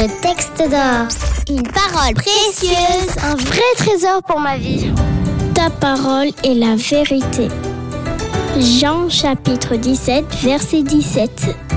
le texte d'or. Une parole précieuse, un vrai trésor pour ma vie. Ta parole est la vérité. Jean chapitre 17, verset 17.